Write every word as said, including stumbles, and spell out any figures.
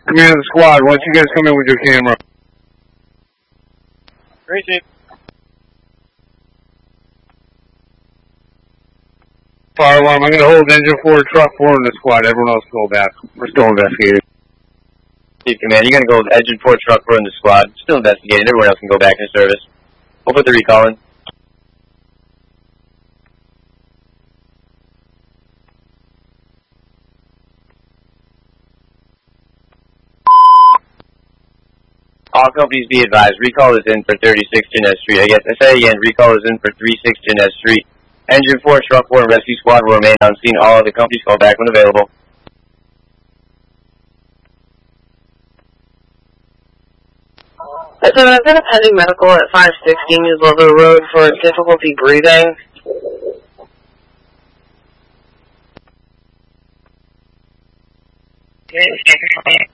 Command the squad, once you guys come in with your camera. Receive. Fire alarm, I'm going to hold engine four, truck four in the squad. Everyone else go back. We're still investigating. Chief Command, you're going to go with engine four, truck four in the squad. Still investigating. Everyone else can go back into service. We'll put the recall in. All companies be advised, recall is in for thirty-six Jeunesse Street. I guess I say again, recall is in for thirty-six Jeunesse Street. Engine four, truck four, and rescue squad will remain on scene. All other companies call back when available. So I've got a pending medical at five sixteen News Lover Road for difficulty breathing. Okay,